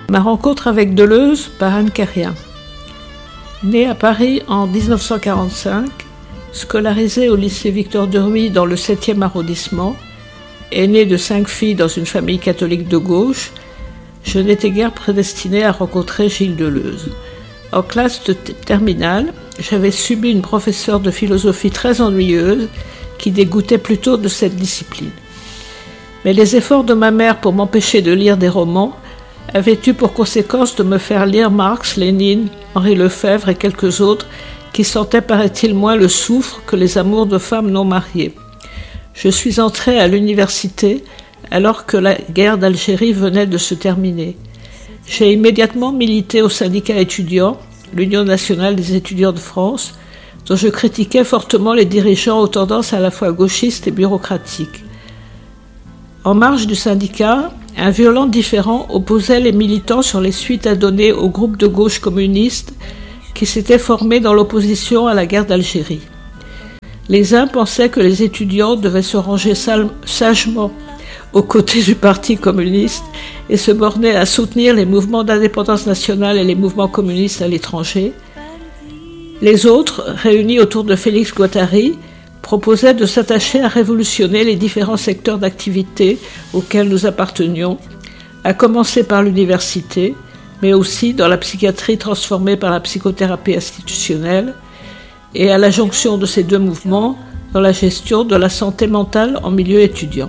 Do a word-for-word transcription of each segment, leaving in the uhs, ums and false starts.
Ma rencontre avec Deleuze par Anne Quérien. Née à Paris en dix-neuf cent quarante-cinq, scolarisée au lycée Victor Duruy dans le septième arrondissement, aînée de cinq filles dans une famille catholique de gauche, je n'étais guère prédestinée à rencontrer Gilles Deleuze. En classe de t- terminale, j'avais subi une professeure de philosophie très ennuyeuse qui dégoûtait plutôt de cette discipline. Mais les efforts de ma mère pour m'empêcher de lire des romans avaient eu pour conséquence de me faire lire Marx, Lénine, Henri Lefebvre et quelques autres qui sentaient, paraît-il, moins le soufre que les amours de femmes non mariées. Je suis entrée à l'université alors que la guerre d'Algérie venait de se terminer. J'ai immédiatement milité au syndicat étudiant, l'Union nationale des étudiants de France, dont je critiquais fortement les dirigeants aux tendances à la fois gauchistes et bureaucratiques. En marge du syndicat, un violent différend opposait les militants sur les suites à donner au groupe de gauche communiste qui s'était formé dans l'opposition à la guerre d'Algérie. Les uns pensaient que les étudiants devaient se ranger sagement aux côtés du Parti communiste et se borner à soutenir les mouvements d'indépendance nationale et les mouvements communistes à l'étranger. Les autres, réunis autour de Félix Guattari, proposaient de s'attacher à révolutionner les différents secteurs d'activité auxquels nous appartenions, à commencer par l'université, mais aussi dans la psychiatrie transformée par la psychothérapie institutionnelle, et à la jonction de ces deux mouvements dans la gestion de la santé mentale en milieu étudiant.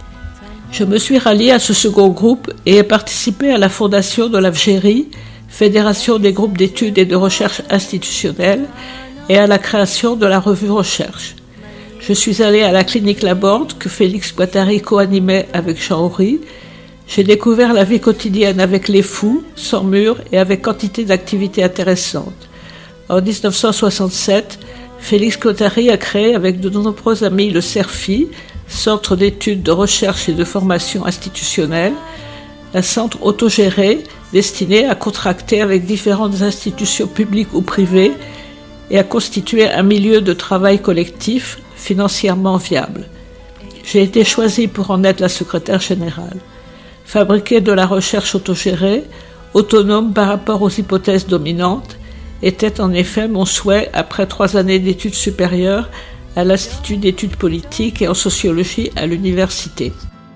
Je me suis ralliée à ce second groupe et ai participé à la fondation de l'A F G R I, Fédération des groupes d'études et de recherche institutionnelle, et à la création de la revue Recherche. Je suis allée à la clinique Laborde que Félix Guattari co-animait avec Jean Horry. J'ai découvert la vie quotidienne avec les fous, sans mur et avec quantité d'activités intéressantes. En dix-neuf cent soixante-sept, Félix Guattari a créé avec de nombreux amis le CERFI, Centre d'études, de recherche et de formation institutionnelle, un centre autogéré destiné à contracter avec différentes institutions publiques ou privées et à constituer un milieu de travail collectif financièrement viable. J'ai été choisie pour en être la secrétaire générale. Fabriquer de la recherche autogérée, autonome par rapport aux hypothèses dominantes, était en effet mon souhait après trois années d'études supérieures à l'Institut d'études politiques et en sociologie à l'université.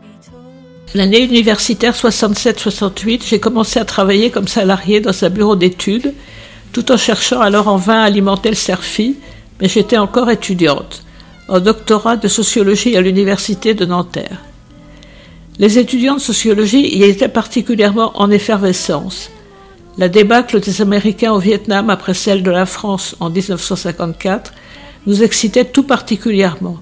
L'année universitaire soixante-sept soixante-huit, j'ai commencé à travailler comme salarié dans un bureau d'études, tout en cherchant alors en vain à alimenter le CERFI, mais j'étais encore étudiante, en doctorat de sociologie à l'université de Nanterre. Les étudiants de sociologie y étaient particulièrement en effervescence. La débâcle des Américains au Vietnam après celle de la France en dix-neuf cent cinquante-quatre nous excitait tout particulièrement.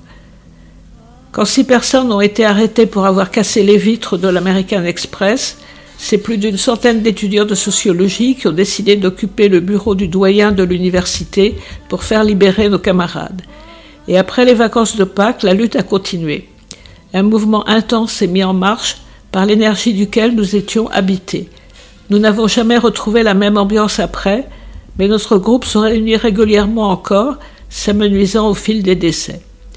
Quand six personnes ont été arrêtées pour avoir cassé les vitres de l'American Express, c'est plus d'une centaine d'étudiants de sociologie qui ont décidé d'occuper le bureau du doyen de l'université pour faire libérer nos camarades. Et après les vacances de Pâques, la lutte a continué. Un mouvement intense s'est mis en marche par l'énergie duquel nous étions habités. Nous n'avons jamais retrouvé la même ambiance après, mais notre groupe se réunit régulièrement encore, s'amenuisant au fil des décès.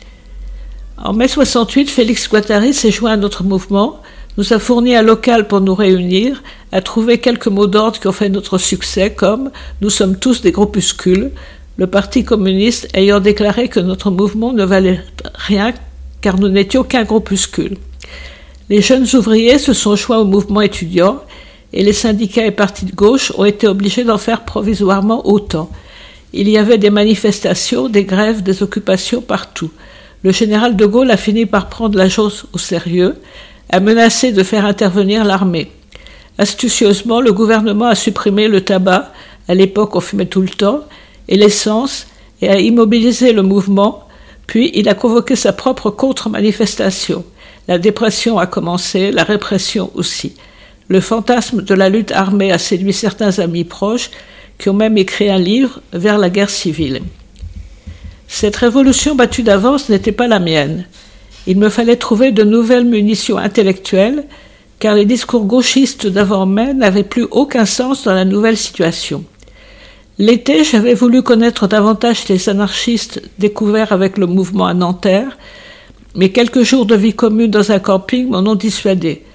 En mai soixante-huit, Félix Guattari s'est joint à notre mouvement, nous a fourni un local pour nous réunir, a trouvé quelques mots d'ordre qui ont fait notre succès, comme « Nous sommes tous des groupuscules », le Parti communiste ayant déclaré que notre mouvement ne valait rien car nous n'étions qu'un groupuscule. Les jeunes ouvriers se sont joints au mouvement étudiant et les syndicats et partis de gauche ont été obligés d'en faire provisoirement autant. Il y avait des manifestations, des grèves, des occupations partout. Le général de Gaulle a fini par prendre la chose au sérieux, a menacé de faire intervenir l'armée. Astucieusement, le gouvernement a supprimé le tabac, à l'époque on fumait tout le temps, et l'essence, et a immobilisé le mouvement, puis il a convoqué sa propre contre-manifestation. La dépression a commencé, la répression aussi. Le fantasme de la lutte armée a séduit certains amis proches, qui ont même écrit un livre « Vers la guerre civile ». Cette révolution battue d'avance n'était pas la mienne. Il me fallait trouver de nouvelles munitions intellectuelles, car les discours gauchistes d'avant-mai n'avaient plus aucun sens dans la nouvelle situation. L'été, j'avais voulu connaître davantage les anarchistes découverts avec le mouvement à Nanterre, mais quelques jours de vie commune dans un camping m'en ont dissuadé.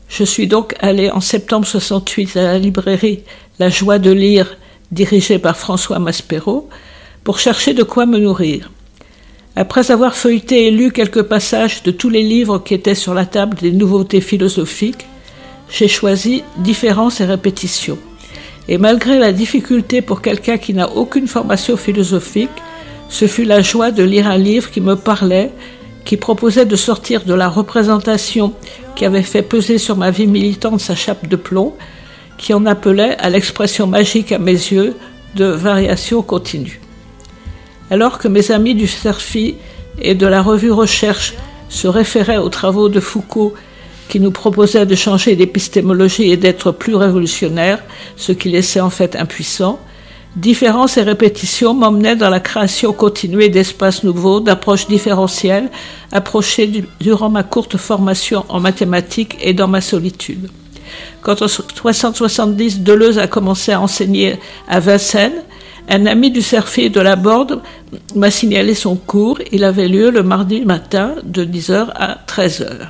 Je suis donc allé en septembre soixante-huit à la librairie La Joie de lire, dirigée par François Maspero, pour chercher de quoi me nourrir. Après avoir feuilleté et lu quelques passages de tous les livres qui étaient sur la table des nouveautés philosophiques, j'ai choisi Différence et répétition. Et malgré la difficulté pour quelqu'un qui n'a aucune formation philosophique, ce fut la joie de lire un livre qui me parlait, qui proposait de sortir de la représentation qui avait fait peser sur ma vie militante sa chape de plomb, qui en appelait à l'expression magique à mes yeux de variation continue. Alors que mes amis du CERFI et de la revue Recherche se référaient aux travaux de Foucault qui nous proposait de changer d'épistémologie et d'être plus révolutionnaire, ce qui laissait en fait impuissant, Différence et répétition m'emmenaient dans la création continuée d'espaces nouveaux, d'approches différentielles, approchées du, durant ma courte formation en mathématiques et dans ma solitude. Quand en soixante soixante-dix, Deleuze a commencé à enseigner à Vincennes, un ami du CERFI et de la Borde m'a signalé son cours. Il avait lieu le mardi matin de dix heures à treize heures.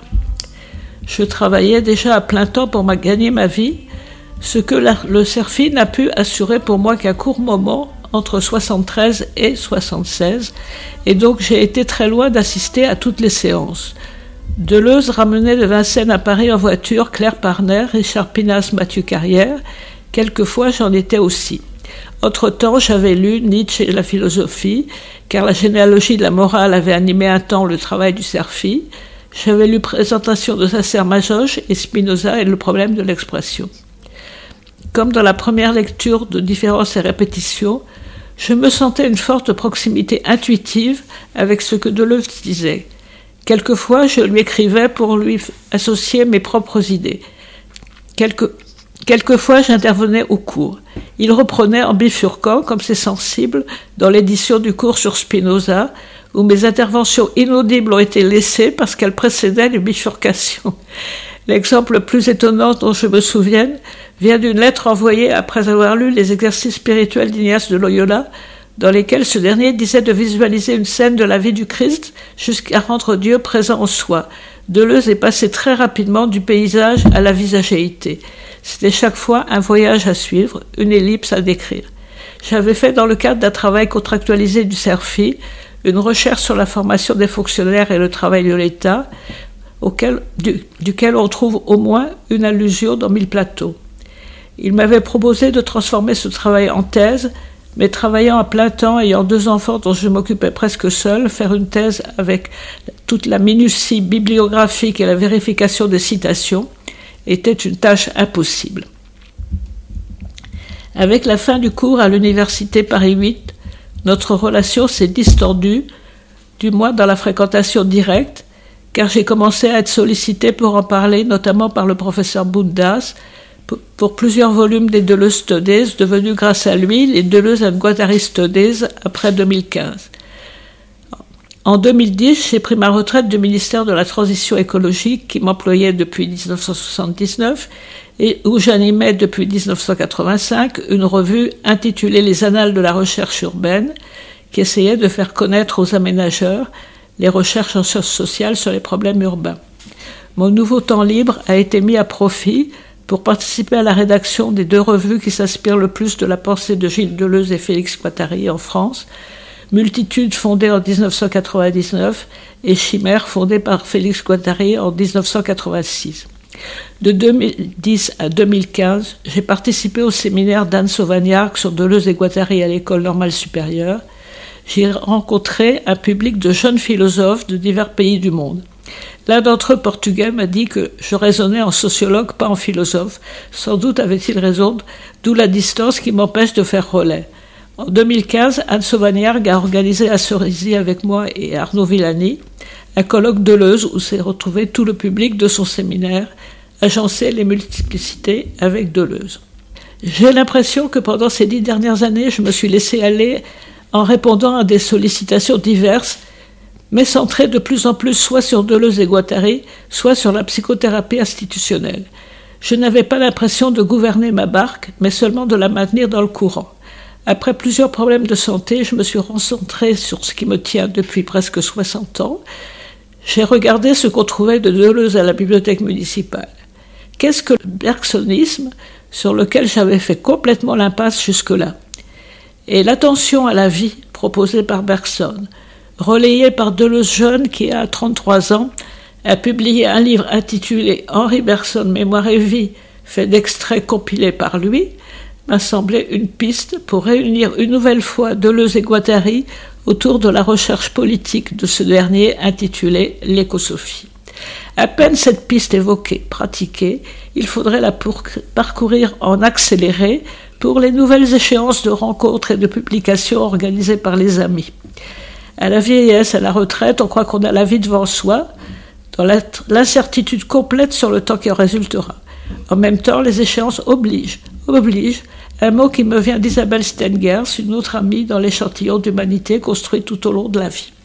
Je travaillais déjà à plein temps pour gagner ma vie, ce que la, le CERFI n'a pu assurer pour moi qu'à court moment, entre soixante-treize et soixante-seize, et donc j'ai été très loin d'assister à toutes les séances. Deleuze ramenait de Vincennes à Paris en voiture Claire Parner, Richard Pinas, Mathieu Carrière. Quelquefois, j'en étais aussi. Entre-temps, j'avais lu Nietzsche et la philosophie, car la généalogie de la morale avait animé un temps le travail du CERFI. J'avais lu Présentation de Sacer-Masoch et Spinoza et le problème de l'expression. Comme dans la première lecture de Différence et répétition, je me sentais une forte proximité intuitive avec ce que Deleuze disait. Quelquefois, je lui écrivais pour lui associer mes propres idées. Quelque, quelquefois, j'intervenais au cours. Il reprenait en bifurquant, comme c'est sensible, dans l'édition du cours sur Spinoza, où mes interventions inaudibles ont été laissées parce qu'elles précédaient les bifurcations. L'exemple le plus étonnant dont je me souvienne vient d'une lettre envoyée après avoir lu les exercices spirituels d'Ignace de Loyola, dans lesquels ce dernier disait de visualiser une scène de la vie du Christ jusqu'à rendre Dieu présent en soi. Deleuze est passé très rapidement du paysage à la visagéité. C'était chaque fois un voyage à suivre, une ellipse à décrire. J'avais fait dans le cadre d'un travail contractualisé du CERFI une recherche sur la formation des fonctionnaires et le travail de l'État, auquel, du, duquel on trouve au moins une allusion dans Mille plateaux. Il m'avait proposé de transformer ce travail en thèse, mais travaillant à plein temps, ayant deux enfants dont je m'occupais presque seul, faire une thèse avec toute la minutie bibliographique et la vérification des citations était une tâche impossible. Avec la fin du cours à l'université Paris huit, notre relation s'est distendue, du moins dans la fréquentation directe, car j'ai commencé à être sollicité pour en parler, notamment par le professeur Bundas, pour plusieurs volumes des Deleuze Studies, devenus grâce à lui les Deleuze and Guattari Studies après deux mille quinze. En deux mille dix, j'ai pris ma retraite du ministère de la Transition écologique qui m'employait depuis dix-neuf cent soixante-dix-neuf et où j'animais depuis dix-neuf cent quatre-vingt-cinq une revue intitulée Les Annales de la recherche urbaine qui essayait de faire connaître aux aménageurs les recherches en sciences sociales sur les problèmes urbains. Mon nouveau temps libre a été mis à profit pour participer à la rédaction des deux revues qui s'inspirent le plus de la pensée de Gilles Deleuze et Félix Guattari en France, Multitude fondée en dix-neuf cent quatre-vingt-dix-neuf et Chimère fondée par Félix Guattari en dix-neuf cent quatre-vingt-six. De deux mille dix à deux mille quinze, j'ai participé au séminaire d'Anne Sauvagnargues sur Deleuze et Guattari à l'École normale supérieure. J'ai rencontré un public de jeunes philosophes de divers pays du monde. L'un d'entre eux, portugais, m'a dit que je raisonnais en sociologue, pas en philosophe. Sans doute avait-il raison, d'où la distance qui m'empêche de faire relais. En deux mille quinze, Anne Sauvagnargues a organisé à Cerisy avec moi et Arnaud Villani un colloque Deleuze où s'est retrouvé tout le public de son séminaire, agencer les multiplicités avec Deleuze. J'ai l'impression que pendant ces dix dernières années, je me suis laissé aller en répondant à des sollicitations diverses, mais centrées de plus en plus soit sur Deleuze et Guattari, soit sur la psychothérapie institutionnelle. Je n'avais pas l'impression de gouverner ma barque, mais seulement de la maintenir dans le courant. Après plusieurs problèmes de santé, je me suis concentrée sur ce qui me tient depuis presque soixante ans. J'ai regardé ce qu'on trouvait de Deleuze à la bibliothèque municipale. Qu'est-ce que le bergsonisme, sur lequel j'avais fait complètement l'impasse jusque-là? Et l'attention à la vie proposée par Bergson, relayée par Deleuze jeune qui, à trente-trois ans, a publié un livre intitulé « Henri Bergson, Mémoire et vie », fait d'extraits compilés par lui, m'a semblé une piste pour réunir une nouvelle fois Deleuze et Guattari autour de la recherche politique de ce dernier intitulée « L'écosophie ». À peine cette piste évoquée, pratiquée, il faudrait la parcourir en accéléré pour les nouvelles échéances de rencontres et de publications organisées par les amis. À la vieillesse, à la retraite, on croit qu'on a la vie devant soi, dans l'incertitude complète sur le temps qui en résultera. En même temps, les échéances obligent, obligent, un mot qui me vient d'Isabelle Stengers, une autre amie dans l'échantillon d'humanité construit tout au long de la vie.